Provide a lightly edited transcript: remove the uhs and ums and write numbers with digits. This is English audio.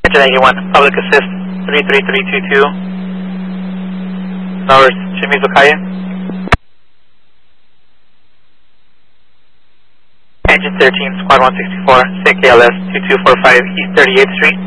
Engine 81, public assist 33322. Numbers Jimmy Zokaya. Engine 13, squad 164, say KLS 2245 East 38th Street.